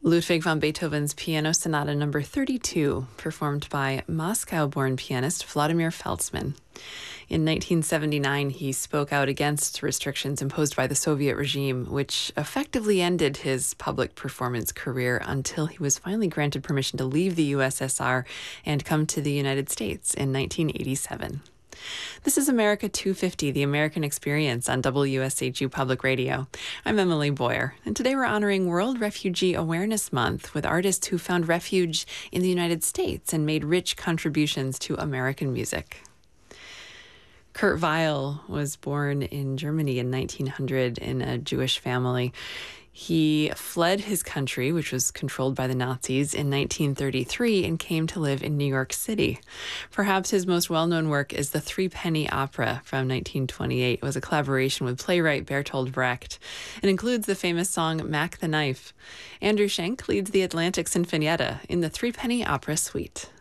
Ludwig van Beethoven's Piano Sonata No. 32, performed by Moscow-born pianist Vladimir Feldsman. In 1979, he spoke out against restrictions imposed by the Soviet regime, which effectively ended his public performance career until he was finally granted permission to leave the USSR and come to the United States in 1987. This is America 250, the American Experience on WSHU Public Radio. I'm Emily Boyer, and today we're honoring World Refugee Awareness Month with artists who found refuge in the United States and made rich contributions to American music. Kurt Weill was born in Germany in 1900 in a Jewish family. He fled his country, which was controlled by the Nazis, in 1933 and came to live in New York City. Perhaps his most well-known work is the Threepenny Opera from 1928. It was a collaboration with playwright Bertolt Brecht. It includes the famous song Mack the Knife. Andrew Schenk leads the Atlantic Sinfonietta in the Threepenny Opera Suite.